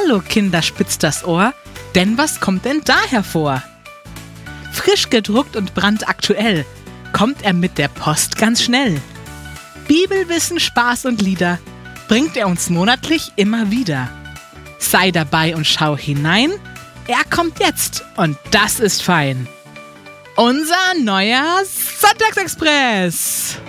Hallo Kinder, spitzt das Ohr, denn was kommt denn da hervor? Frisch gedruckt und brandaktuell kommt er mit der Post ganz schnell. Bibelwissen, Spaß und Lieder bringt er uns monatlich immer wieder. Sei dabei und schau hinein, er kommt jetzt und das ist fein. Unser neuer Sonntagsexpress!